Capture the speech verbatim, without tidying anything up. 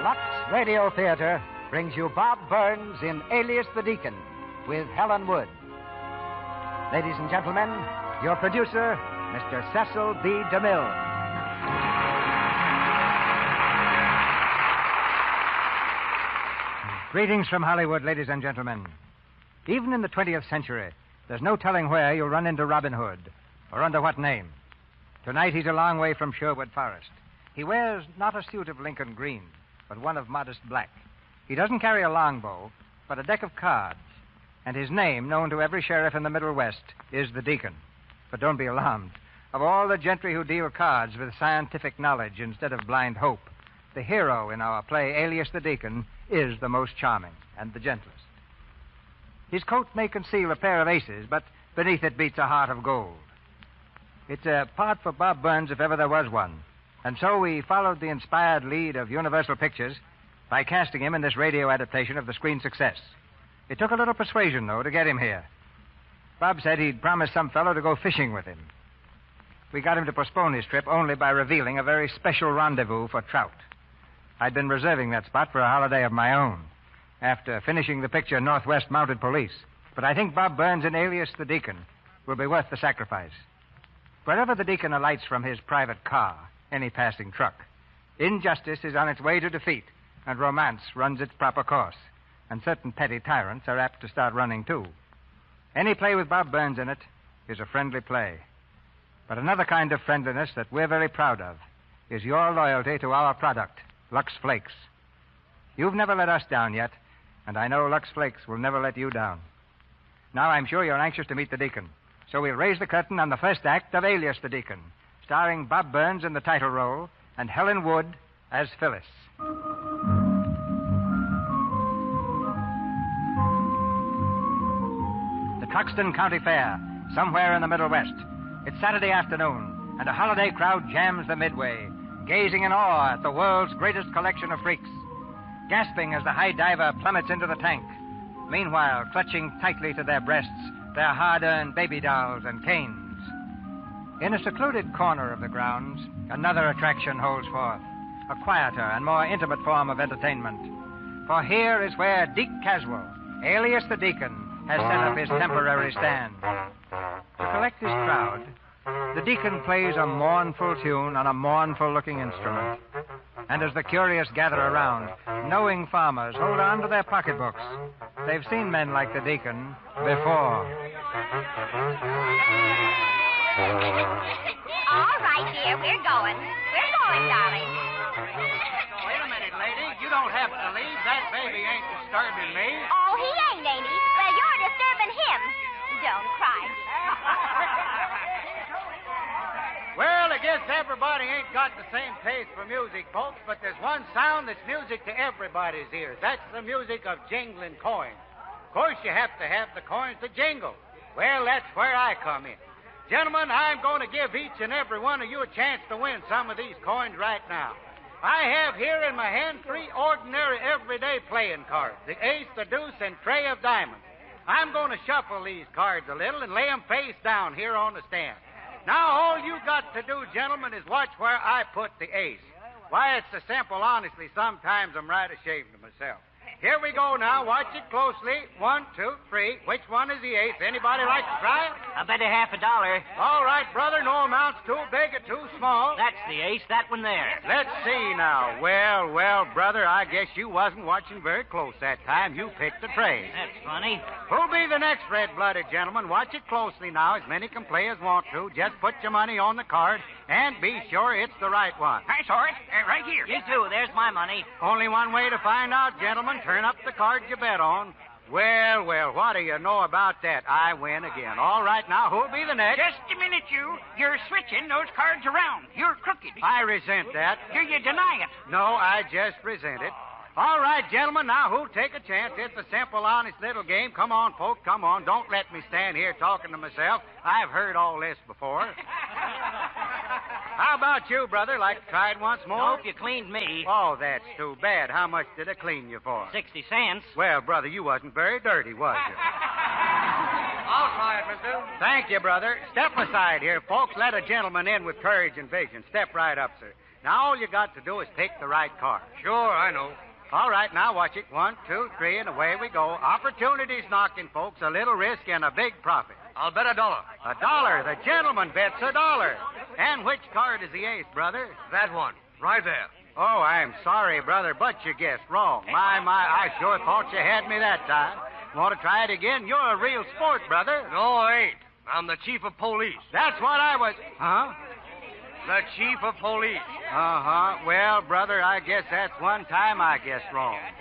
Lux Radio Theater brings you Bob Burns in Alias the Deacon with Helen Wood. Ladies and gentlemen, your producer, Mister Cecil B. DeMille. Greetings from Hollywood, ladies and gentlemen. Even in the twentieth century, there's no telling where you'll run into Robin Hood, or under what name. Tonight he's a long way from Sherwood Forest. He wears not a suit of Lincoln green, but one of modest black. He doesn't carry a longbow, but a deck of cards. And his name, known to every sheriff in the Middle West, is the Deacon. But don't be alarmed. Of all the gentry who deal cards with scientific knowledge instead of blind hope, the hero in our play, Alias the Deacon, is the most charming and the gentlest. His coat may conceal a pair of aces, but beneath it beats a heart of gold. It's a part for Bob Burns if ever there was one. And so we followed the inspired lead of Universal Pictures by casting him in this radio adaptation of the screen success. It took a little persuasion, though, to get him here. Bob said he'd promised some fellow to go fishing with him. We got him to postpone his trip only by revealing a very special rendezvous for trout. I'd been reserving that spot for a holiday of my own after finishing the picture Northwest Mounted Police. But I think Bob Burns in Alias the Deacon will be worth the sacrifice. Wherever the Deacon alights from his private car, any passing truck, injustice is on its way to defeat, and romance runs its proper course, and certain petty tyrants are apt to start running, too. Any play with Bob Burns in it is a friendly play. But another kind of friendliness that we're very proud of is your loyalty to our product, Lux Flakes. You've never let us down yet, and I know Lux Flakes will never let you down. Now I'm sure you're anxious to meet the Deacon, so we'll raise the curtain on the first act of Alias the Deacon, starring Bob Burns in the title role and Helen Wood as Phyllis. The Truxton County Fair, somewhere in the Middle West. It's Saturday afternoon, and a holiday crowd jams the midway, gazing in awe at the world's greatest collection of freaks, gasping as the high diver plummets into the tank, meanwhile clutching tightly to their breasts their hard-earned baby dolls and canes. In a secluded corner of the grounds, another attraction holds forth, a quieter and more intimate form of entertainment. For here is where Deke Caswell, alias the Deacon, has set up his temporary stand. To collect his crowd, the Deacon plays a mournful tune on a mournful-looking instrument. And as the curious gather around, knowing farmers hold on to their pocketbooks. They've seen men like the Deacon before. All right, dear, we're going. We're going, darling. Wait a minute, lady. You don't have to leave. That baby ain't disturbing me. Oh, he ain't, ain't he? Well, you're disturbing him. Don't cry. Well, I guess everybody ain't got the same taste for music, folks, but there's one sound that's music to everybody's ears. That's the music of jingling coins. Of course, you have to have the coins to jingle. Well, that's where I come in. Gentlemen, I'm going to give each and every one of you a chance to win some of these coins right now. I have here in my hand three ordinary, everyday playing cards, the ace, the deuce, and tray of diamonds. I'm going to shuffle these cards a little and lay them face down here on the stand. Now, all you got to do, gentlemen, is watch where I put the ace. Why, it's so simple, honestly. Sometimes I'm right ashamed of myself. Here we go now. Watch it closely. One, two, three. Which one is the ace? Anybody like to try it? I'll bet you half a dollar. All right, brother. No amount's too big or too small. That's the ace, that one there. Let's see now. Well, well, brother, I guess you wasn't watching very close that time. You picked the tray. That's funny. Who'll be the next red-blooded gentleman? Watch it closely now. As many can play as want to. Just put your money on the card and be sure it's the right one. I saw it. Uh, right here. You too. There's my money. Only one way to find out, gentlemen. Turn up the cards you bet on. Well, well, what do you know about that? I win again. All right, now, who'll be the next? Just a minute, you. You're switching those cards around. You're crooked. I resent that. Do you deny it? No, I just resent it. All right, gentlemen, now who'll take a chance? It's a simple, honest little game. Come on, folks, come on. Don't let me stand here talking to myself. I've heard all this before. How about you, brother? Like to try it once more? Nope, you cleaned me. Oh, that's too bad. How much did I clean you for? Sixty cents. Well, brother, you wasn't very dirty, was you? I'll try it, mister. Thank you, brother. Step aside here, folks. Let a gentleman in with courage and vision. Step right up, sir. Now, all you got to do is pick the right card. Sure, I know. All right, now watch it. One, two, three, and away we go. Opportunities knocking, folks. A little risk and a big profit. I'll bet a dollar. A dollar. The gentleman bets a dollar. And which card is the ace, brother? That one. Right there. Oh, I'm sorry, brother, but you guessed wrong. My, my, I sure thought you had me that time. Want to try it again? You're a real sport, brother. No, I ain't. I'm the chief of police. That's what I was... Huh? The chief of police. Uh-huh. Well, brother, I guess that's one time I guessed wrong.